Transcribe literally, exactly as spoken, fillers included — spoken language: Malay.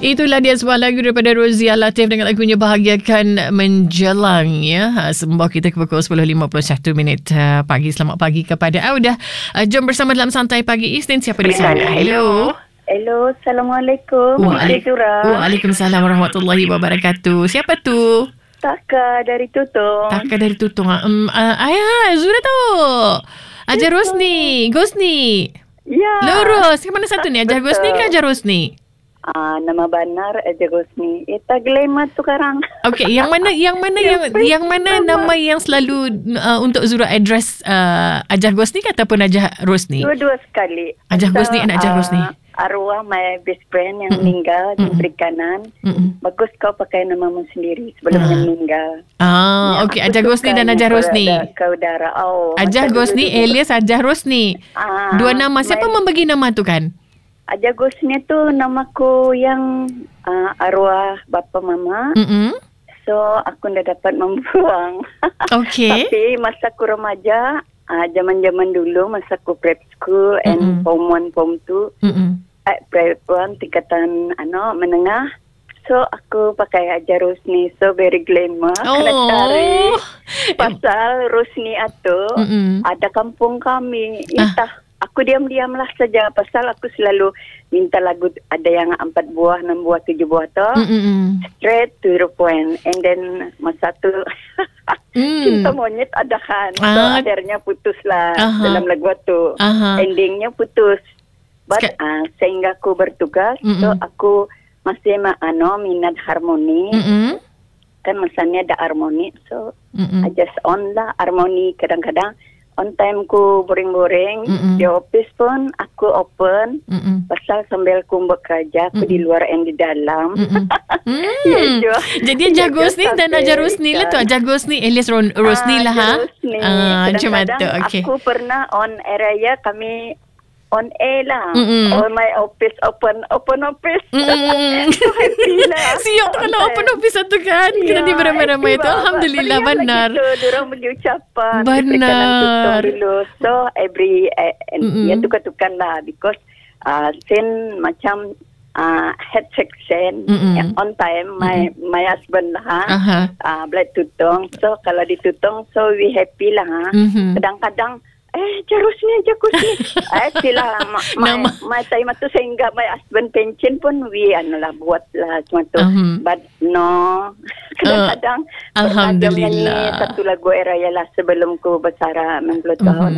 Itulah dia sebuah lagu daripada Rozia Latif dengan lagunya Bahagiakan Menjelang, ya. Ha, sembah kita ke pukul sepuluh lima puluh satu minit uh, pagi. Selamat pagi kepada Audah. Uh, jom bersama dalam Santai Pagi Isnin. Siapa di sana? Hello. Hello, Assalamualaikum. Waalaikumsalam. Waalaikumsalam warahmatullahi wabarakatuh. Siapa tu? Taka dari Tutong. Taka dari Tutong. Um, uh, ayah, sudah tahu. Ajar Rosni. Gosni. Ya. Lurus. Yang mana satu ni? Ajar Gosni ke Ajar Rosni? Ah, nama benar Ajar Gosni. Ita Glema tu sekarang. Okey, yang mana yang mana yang yang mana nama, nama yang selalu uh, untuk Zura address uh, Ajar Gosni ataupun Ajar Rosni? Dua-dua sekali. Ajar Gosni dan Ajar Rosni. Uh, arwah my best friend yang Mm-mm. meninggal di perikanan. Mm-mm. Bagus kau pakai namamu sendiri sebelum uh. meninggal. Ah, okey, Ajar Gosni dan Ajar Rosni. Saudara. Oh, Ajar Gosni alias Ajar Rosni. Ah, Dua nama. Siapa my... membagi nama tu kan? Ajar Gosni tu namaku yang uh, arwah bapa mama. Mm-mm. So aku dah dapat membuang. Okey. Tapi masa aku remaja, uh, zaman-zaman dulu masa aku prep school and Mm-mm. form one, form two. Mm-mm. Uh, prep one tingkatan ano menengah. So aku pakai Ajar Rosni. So very glamour. Oh. Kena cari pasal Rosni itu Mm-mm. ada kampung kami. Entah. Ah. Aku diam-diamlah saja pasal aku selalu minta lagu ada yang empat buah, enam buah, tujuh buah tu. Mm-mm. Straight to the point. And then masa tu mm. cinta monyet ada kan. Ah. So akhirnya putuslah uh-huh. dalam lagu tu. Uh-huh. Endingnya putus. But Ska- uh, sehingga aku bertugas, Mm-mm. so aku masih ma- ano, minat harmoni. Mm-mm. Kan masanya ada harmoni. So Mm-mm. I just on lah harmoni kadang-kadang. On time ku boring-boring. Mm-mm. Di office pun aku open. Mm-mm. Pasal sambil aku bekerja, aku Mm-mm. di luar and di dalam. Mm. Ya, jadi Ajar Gosni dan Ajar Rosni lah tu. Ajar Gosni alias Ron- Rosni lah ha. Ah, cuma tu. Okay. Aku pernah on area kami on air lah. Mm-mm. All my office open open office. Siap kalau open office satu kan. Kita ya, di beramai-ramai tu. Alhamdulillah benar. Diorang bagi ucapan. Benar. Dulu. So every uh, ya tukar-tukar lah because uh, sen macam uh, head section yang on time my Mm-mm. my husband lah ha. Uh-huh. Uh, Blad Tutong. So kalau di Tutong so we happy lah ha. Mm-hmm. Kadang-kadang Eh, Jarus ni, Jarus ni. eh, sila, ma, ma, ma, time tu sehingga my husband pension pun, we, ano lah, buat lah, cuma tu. Uh-huh. But, no. Kadang-kadang, uh, Alhamdulillah. Satu lagu era lah sebelum ku bersara enam puluh tahun. Uh-huh.